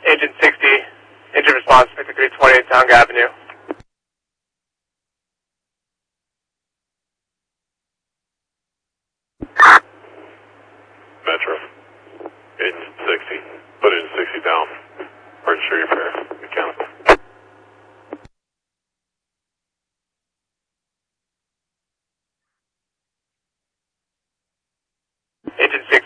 Agent 60, engine response, 5328 Tonga Avenue. Metro. Agent 60. Put in 60 down. Emergency repair. Mechanical. Agent 60.